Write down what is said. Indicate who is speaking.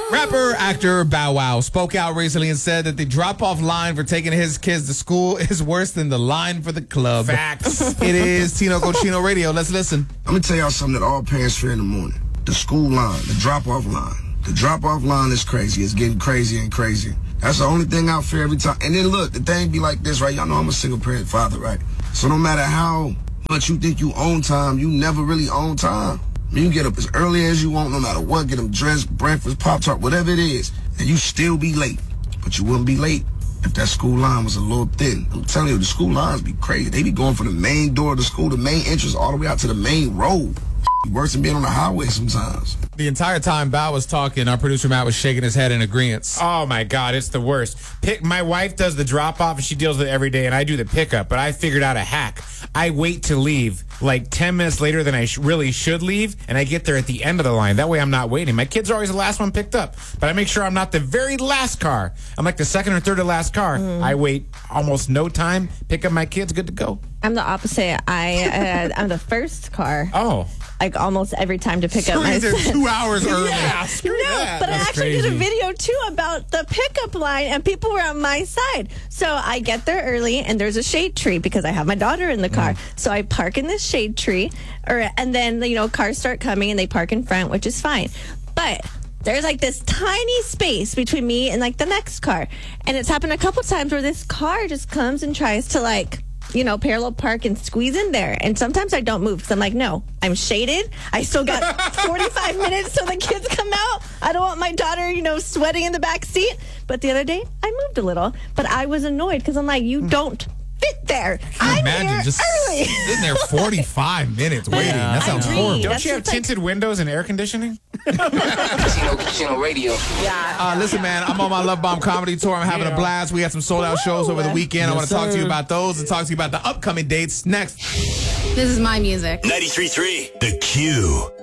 Speaker 1: Rapper, actor Bow Wow spoke out recently and said that the drop-off line for taking his kids to school is worse than the line for the club.
Speaker 2: Facts.
Speaker 1: It is Tino Cochino Radio. Let's listen.
Speaker 3: I'm going to tell y'all something that all parents fear in the morning. The school line, the drop-off line. The drop-off line is crazy. It's getting crazier and crazier. That's the only thing I fear every time. And then look, the thing be like this, right? Y'all know I'm a single-parent father, right? So no matter how much you think you own time, you never really own time. You can get up as early as you want, no matter what, get them dressed, breakfast, Pop-Tart, whatever it is, and you still be late. But you wouldn't be late if that school line was a little thin. I'm telling you, the school lines be crazy. They be going from the main door of the school, the main entrance, all the way out to the main road. Worse than being on the highway sometimes.
Speaker 1: The entire time Bow was talking, our producer Matt was shaking his head in agreement.
Speaker 2: Oh my God, it's the worst. My wife does the drop off and she deals with it every day, and I do the pickup. But I figured out a hack. I wait to leave like 10 minutes later than I really should leave, and I get there at the end of the line. That way I'm not waiting. My kids are always the last one picked up, but I make sure I'm not the very last car. I'm like the second or third to last car. I wait almost no time, pick up my kids, good to go.
Speaker 4: I'm the opposite. I'm the first car.
Speaker 2: Oh.
Speaker 4: Like almost every time to pick up my
Speaker 1: They're
Speaker 4: son.
Speaker 1: 2 hours early.
Speaker 2: Yeah, screw that.
Speaker 4: But I
Speaker 1: That's
Speaker 4: actually did a
Speaker 1: crazy.
Speaker 4: video too about the pickup line, and people were on my side. So I get there early, and there's a shade tree because I have my daughter in the car. So I park in this shade tree, and then cars start coming, and they park in front, which is fine. But there's like this tiny space between me and like the next car, and it's happened a couple times where this car just comes and tries to parallel park and squeeze in there. And sometimes I don't move because I'm like, no, I'm shaded. I still got 45 minutes till the kids come out. I don't want my daughter, sweating in the back seat. But the other day, I moved a little. But I was annoyed because I'm like, you don't fit there. I'm
Speaker 1: Imagine
Speaker 4: here
Speaker 1: just
Speaker 4: early.
Speaker 1: sitting there 45 minutes waiting. That sounds
Speaker 4: agree.
Speaker 1: horrible.
Speaker 2: Don't
Speaker 4: That's
Speaker 2: you have
Speaker 4: just like-
Speaker 2: tinted windows and air conditioning?
Speaker 5: Chino Radio.
Speaker 1: Listen, man, I'm on my Love Bomb comedy tour. I'm having a blast. We had some sold-out shows over the weekend. I want to talk to you about those and talk to you about the upcoming dates next.
Speaker 6: This is my music.
Speaker 7: 93.3 The Q.